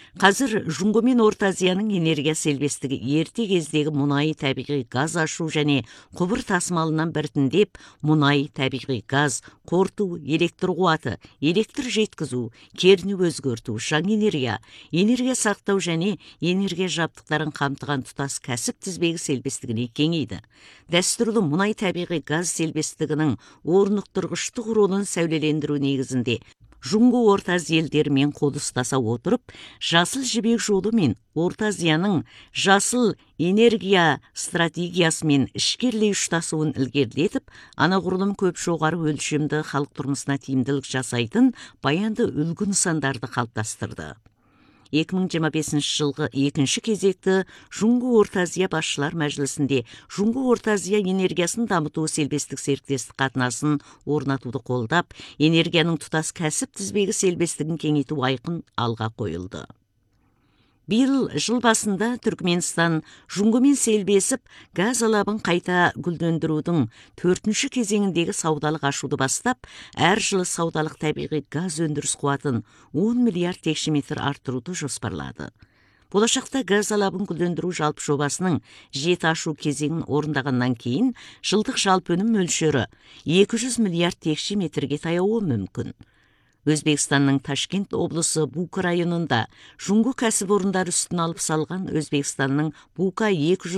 Қазір Жұңго мен Орта Азияның энергия селбестігі ерте кездегі мұнай, табиғи газ ашу және құбыр тасымалынан біртіндеп мұнай, табиғи газ, қорыту, электр қуаты, электр жеткізу, кернеу өзгерту, жаңа энергия сақтау және энергия жабдықтарын қамтыған тұтас кәсіп тізбегі селбестігіне кеңейді. Дәстүрлі мұнай, табиғи газ селбестігінің орнықтырғыштық ролын сәулелендіру негізінде Жұңго Орта Азия елдерімен қол ұстаса отырып, жасыл жібек жолы мен Орта Азияның жасыл энергия стратегиясымен ішкерлей ұштасуын ілгерілетіп, анағұрлым көп жоғары өлшемді халық тұрмысына тиімділік жасайтын баянды үлгі нысандарды қалыптастырды. 2025 жылғы екінші кезекті Жұңго Орта Азия басшылар мәжілісінде Жұңго Орта Азия энергиясын дамыту селбестік серіктестік қатынасын орнатуды қолдап, энергияның тұтас кәсіп тізбегі селбестігін кеңейту айқын алға қойылды. Биыл жыл басында Түркменстан Жұңгомен селбесіп, газ алабын қайта гүлдендірудің 4-ші кезеңіндегі саудалық ашуды бастап, әр жылы саудалық табиғи газ өндіріс қуатын 10 миллиард текше метр арттыруды жоспарлады. Болашақта газ алабын гүлдендіру жалпы жобасының 7 ашу кезеңін орындағаннан кейін, жылдық жалпы өнім мөлшері 200 миллиард текше метрге таяуы мүмкін. Өзбекстанның Ташкент облысы Бука районында Жұңго кәсіпорындары үстін алып салған Өзбекстанның Бука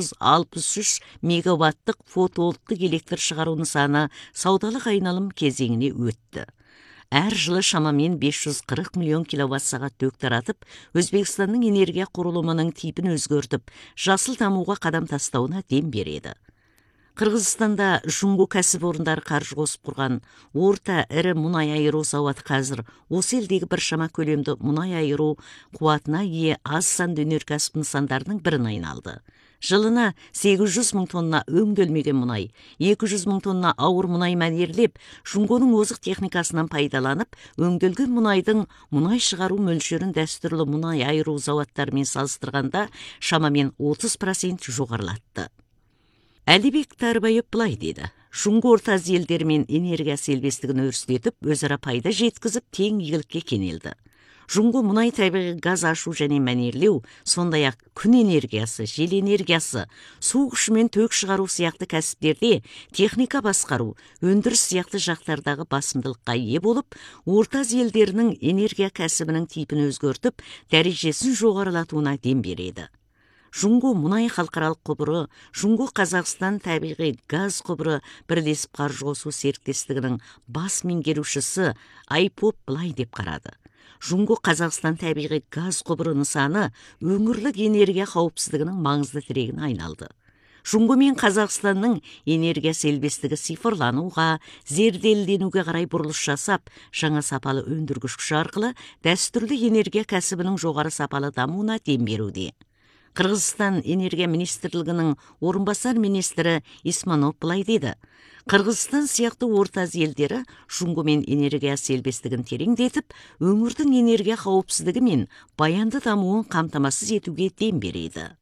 263 мегаваттық фотовольттық электр шығару нысаны саудалық айналым кезеңіне өтті. Әр жылы шамамен 540 миллион киловатт сағат ток таратып, Өзбекстанның энергия құрылымының типін өзгертіп, жасыл дамуға қадам тастауына дем береді. Қырғызстанда Жұңго кәсіпорындары қаржы қосып құрған орта ірі мұнай айыру зауыты қазір осы елдегі біршама көлемді мұнай айыру қуатына ие аз санды өнеркәсіп нысандарының бірін айналды. Жылына 800 мың тонна өңделмеген мұнай, 200 мың тонна ауыр мұнай мәнерлеп, Жұңгоның озық техникасынан пайдаланып, өңделген мұнайдың мұнай шығару мөлшерін дәстүрлі мұнай айыру зауыттарымен салыстырғанда шамамен 30% жоғарылатты. Әлібек Тарбаев былай деді: Жұңго Орта Азия елдерімен энергия селбестігін өрістетіп, өзара пайда жеткізіп, тең игілікке кенелді. Жұңго мұнай, табиғи газ ашу және мәнерлеу, сондай-ақ күн энергиясы, жел энергиясы, су күші мен ток шығару сияқты кәсіптерде техника басқару, өндіріс сияқты жақтардағы басымдылыққа ие болып, Орта Азия елдерінің энергия кәсібінің типін өзгертіп, дәрежесін жоғарылатуына дем береді. Жұңго мұнай халықаралық құбыры, Жұңго Қазақстан табиғи газ құбыры бірлесіп қаржы қосу серіктестігінің бас меңгерушісі Айпоп былай деп қарады: Жұңго Қазақстан табиғи газ құбыры нысаны өңірлік энергия қауіпсіздігінің маңызды тірегіне айналды. Жұңго мен Қазақстанның энергия селбестігі цифрлануға, зерделенуге қарай бұрылыс жасап, жаңа сапалы өндіргіш күш арқылы дәстүрлі энергия кәсібінің жоғары сапалы дамуына дем беруде. Қырғызстан энергия министрлігінің орынбасар министрі Исманов былай деді: Қырғызстан сияқты Орта Азия елдері Жұңго мен энергия селбестігін тереңдетіп, өңірдің энергия қауіпсіздігі мен баянды дамуын қамтамасыз етуге дем береді.